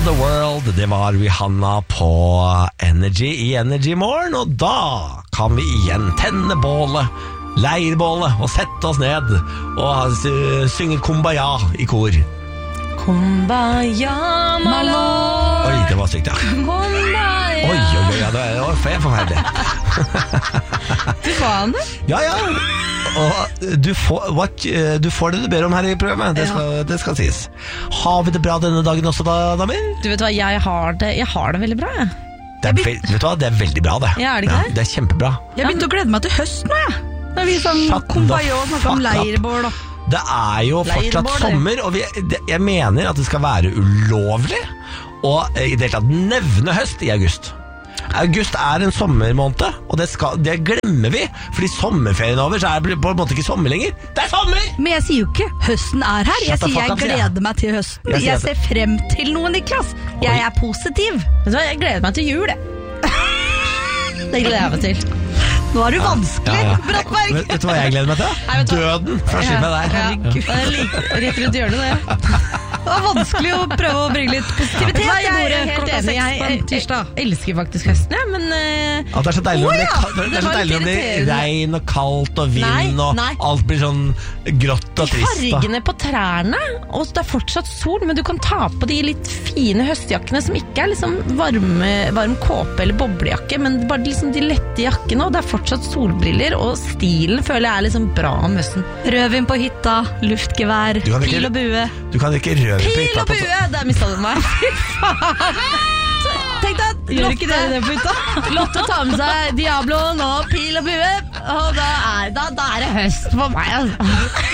Around the World. Det var Rihanna på Energy i Energy Morgen. Og da kan vi igjen tenne bålet, leirbålet, og sette oss ned og synge Kumbaya i kor. Kumbaya, my lord. Oi, det var sykt, ja. Kumbaya. Oi, ja, det var forferdelig. Du får han det? Ja. Og du får det du ber om her i programmet. Det skal sies. Har vi det bra denne dagen også da, damer? Du vet hva, jeg har det veldig bra, jeg. Vet du hva, det er veldig bra det. Ja, er det ikke det? Det er kjempebra. Jeg begynte å glede meg til høsten nå, jeg. Når vi sang Kumbaya og snakket om leirbål da. Det er jo fortsatt sommer, og jeg mener at det skal være ulovlig å i det hele tatt nevne høst i august. August er en sommermåned, og det glemmer vi, fordi sommerferien over, så er det på en måte ikke sommer lenger. Det er sommer! Men jeg sier jo ikke høsten er her. Jeg sier jeg gleder meg til høsten. Jeg ser frem til noe, Niklas. Jeg er positiv. Vet du hva, jeg gleder meg til jul, jeg. Det gleder jeg meg til. Nå er du vanskelig, Brattberg. Vet du hva jeg gleder meg til? Døden, for å slippe deg der. Rett rundt hjørnet, det. Det er vanskelig å prøve å bringe litt positivitet til bordet. Jeg er helt enig. Jeg elsker faktisk høsten, ja, men det er så deilig om det blir regn og kaldt og vind, og alt blir sånn grått og trist. Fargene på trærne, og det er fortsatt sol, men du kan ta på de litt fine høstjakkene som ikke er liksom varm kåpe eller boblejakke, men bare liksom de lette jakkene, og det er fortsatt solbriller, og stilen føler jeg er liksom bra om høsten. Rødvin på hytta, luftgevær, pil og bue. Du kan ikke rødvin på hytta. Pil og bue, der mistet du meg. Fy faen. Tenk deg, gjør ikke dere det på hytta? Lotte tar med seg Diabloen og pil og bue, og da er det høst for meg, altså.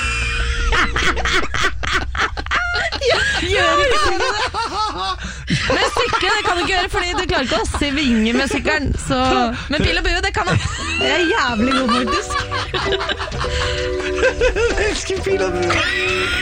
Gjør ikke det. Men sykle, det kan du ikke gjøre, fordi du klarer ikke å svinge med sykkelen. Men pil og bue, det kan jeg. Det er jævlig god, faktisk. Jeg elsker pil og bue.